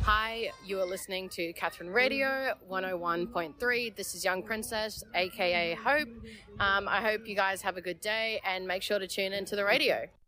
Hi, you are listening to Catherine Radio 101.3. This is Young Princess, aka Hope. I hope you guys have a good day and make sure to tune into the radio.